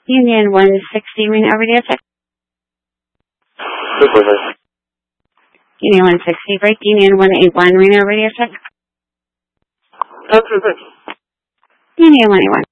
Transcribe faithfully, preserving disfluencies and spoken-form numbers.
Union one sixty, Reno radio check. Supervisor. Union one sixty, break. Union one eighty-one, Reno radio check. That's perfect. Union one eighty-one.